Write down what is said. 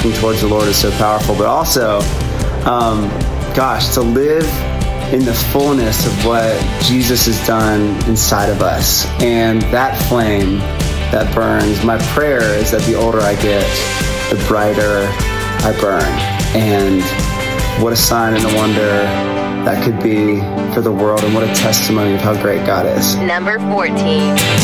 walking towards the Lord is so powerful, but also, to live in the fullness of what Jesus has done inside of us. And that flame that burns, my prayer is that the older I get, the brighter I burn. And what a sign and a wonder that could be for the world, and what a testimony of how great God is. Number 14.